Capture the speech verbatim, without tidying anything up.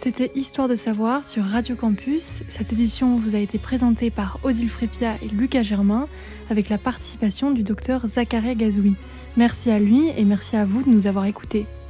C'était Histoire de savoir sur Radio Campus. Cette édition vous a été présentée par Odile Frépia et Lucas Germain avec la participation du docteur Zakaria Gazoui. Merci à lui et merci à vous de nous avoir écoutés.